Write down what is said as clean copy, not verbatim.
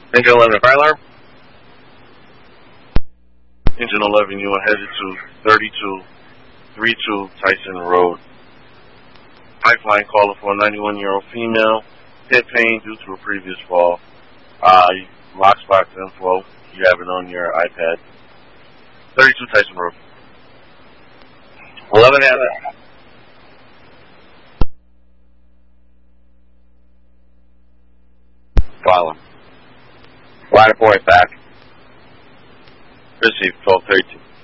Engine 11, fire alarm. Engine 11, you are headed to 3232 Tyson Road. Pipeline caller for a 91-year-old female. Head pain due to a previous fall. Lockbox info. You have it on your iPad. 32 Tyson Road. 11 has it. Follow. Line of 4 back. Received 1232.